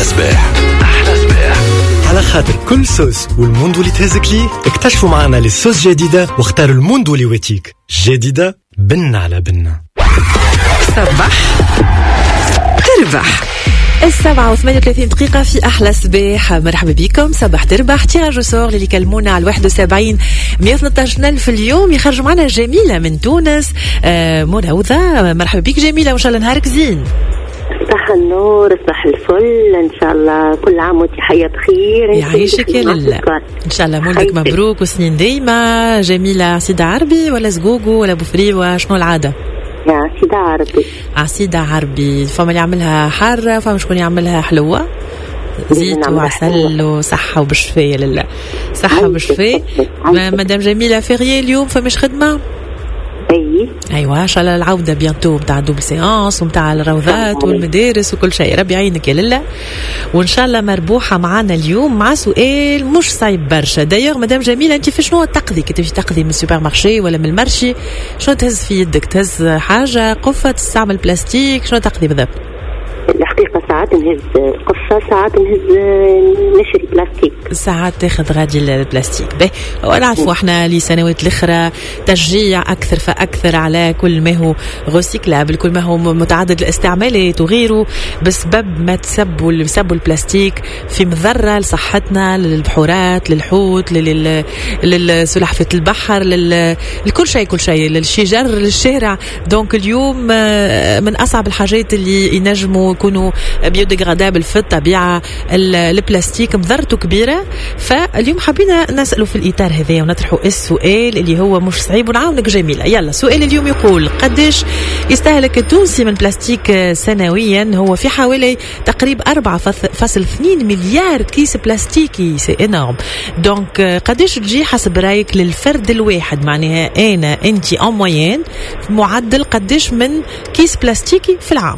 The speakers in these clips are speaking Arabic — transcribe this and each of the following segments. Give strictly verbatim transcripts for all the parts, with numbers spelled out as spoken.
صباح. أحلى صباح على خاطر كل صوص والموندو اللي تهزك ليه. اكتشفوا معنا للصوص جديدة واختاروا الموندو اللي واتيك جديدة بن على بنة. صباح تربح السبعة وثمانية وثلاثين دقيقة في أحلى صباح. مرحبا بكم. صباح تربح تيراج وسور اللي يكلمونا على واحد وسبعين مية وثلاثة عشر ألف اليوم. يخرجوا معنا جميلة من تونس آه مراوضة. مرحبا بك جميلة وإن شاء الله نهارك زين. صباح النور صباح الفل إن شاء الله. كل عام وانت حية بخير. يعيشك يا لله إن شاء الله. مولدك مبروك وسنين دايمة. جميلة سيدة عربي ولا زقوقو ولا بوفريوة شنو العادة؟ يا سيدة عربي. عسيدة عربي. فما اللي يعملها حارة فما شكون يعملها حلوة زيت وعسل وصحة وبشفاء لله. صحة وبشفاء. مدام جميلة فيريي اليوم فمش خدمة؟ اي ايوه ان شاء الله العوده بيانتو نتاع دوبل سيانس ونتاع الروضات والمدارس وكل شيء. ربي يعينك يا لله. وان شاء الله مربوحه معنا اليوم مع سؤال مش صعيب برشا. دايوغ مدام جميله انت في شنو تقضي كي تمشي تقضي من السوبر مارشي ولا من المرشي؟ شنو تهز في يدك؟ تهز حاجه قفه تستعمل بلاستيك؟ شنو تقضي بالضبط؟ الحقيقة ساعات نهز القصة ساعات نهز نشري بلاستيك. ساعات تاخذ غادي البلاستيك. به ونعرفوا احنا لسنوات الاخرى تشجيع اكثر فاكثر على كل ما هو غوسيكلابل كل ما هو متعدد الاستعمالات وغيره بسبب ما تسبوا اللي بسبوا البلاستيك في مضرة لصحتنا للبحورات للحوت لل للسلحفاة البحر لل لكل شيء كل شيء للشجر للشارع. دونك اليوم من اصعب الحاجات اللي ينجموا يكونوا بيوديغرادابل في الطبيعة البلاستيك مضرته كبيرة. فاليوم حبينا نسأله في الإطار هذا ونطرحوا السؤال اللي هو مش صعيب ونعاونك جميلة. يلا سؤال اليوم يقول قديش يستهلك التونسي من بلاستيك سنويا؟ هو في حوالي تقريب أربعة فاصلة اثنين مليار كيس بلاستيكي. سي انورم. دونك قديش تجي حسب رأيك للفرد الواحد؟ معناها أنا أنت أم موين معدل قديش من كيس بلاستيكي في العام؟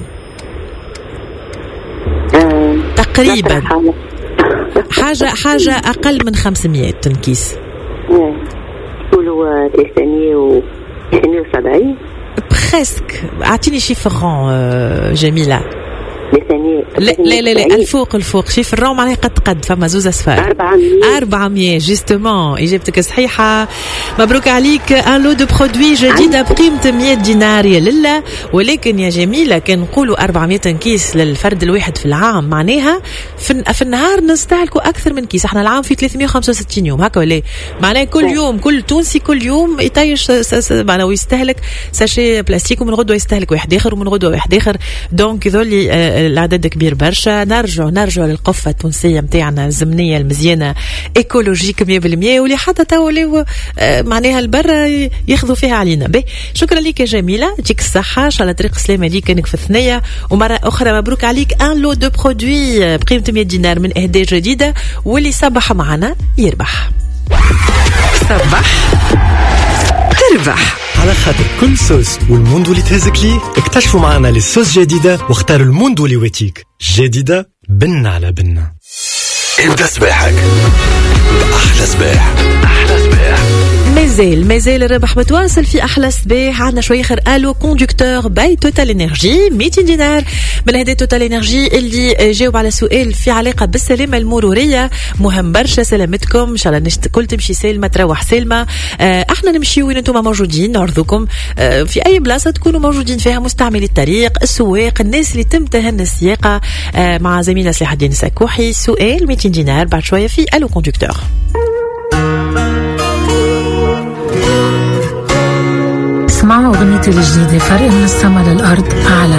تقريبا حاجة حاجة أقل من خمسمية كيس. يقولوا ثلاثمية وسبعين. بريسك. أعطيني شيفرون جميلة. لا لا لا لا الفوق الفوق شيفرون معناها قد قد فما زوز أصفار. أربعمية أربعمية جيستمون. إجابتك صحيحة. مبروك عليك. ان لو دو برودوي جديدة بقيمة مية دينار يا لله. ولكن يا جميلة كان نقولوا أربعمية كيس للفرد الواحد في العام معناها في, في النهار نستهلكوا أكثر من كيس. احنا العام في ثلاثمية وخمسة وستين يوم هكا ولا معناها كل يوم كل تونسي كل يوم يطيش معناها ويستهلك ساشي بلاستيك ومن غدوة يستهلك واحد آخر ومن غدوة واحد آخر. دونك يظل العدد كبير برشا. نرجع نرجع للقفة التونسية متاعنا الزمنية المزيانة ايكولوجيك مية بالمية واللي حتى تولي معناها البرة ياخذوا فيها علينا. به شكرا لك يا جميلة. يعطيك الصحة إن شاء الله طريق سلامة ليك كانك في الثنية. ومرة أخرى مبروك عليك ان لو دو برودوي بقيمة مية دينار من إهداء جديدة واللي صبح معنا يربح. صبح تربح على خاطر كل صوص والموندو اللي تهزك ليه. اكتشفوا معنا للصوص جديدة واختاروا الموندو اللي واتيك جديدة بن على بنة. ابدأ صباحك بأحلى صباح. أحلى صباح. مازال مازال الربح متواصل في أحلى صباح. عندنا شوي خير ألو كوندكتور باي توتال إنرجي مئتين دينار من هدايا توتال إنرجي اللي جاوب على سؤال في علاقة بالسلامة المرورية. مهم برشا سلامتكم إن شاء الله نشت... كل تمشي سالمة تروح سالمة. آه احنا نمشي وين انتم موجودين نعرضكم آه في أي بلاصة تكونوا موجودين فيها مستعملي الطريق السواق الناس اللي تمتهن السياقة آه مع زميلنا سلاح الدين السكوحي. سؤال مئتين دينار بعد شوية في ألو كوندكتور. اسمعوا أغنيتي الجديدة فرق من السما للأرض على